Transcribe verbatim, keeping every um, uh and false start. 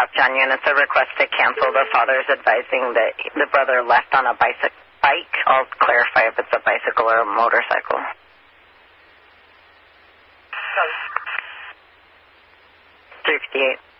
talk, John. Units a request to cancel. The father is advising that the brother left on a bicycle. Bike. I'll clarify if it's a bicycle or a motorcycle. sixty-eight.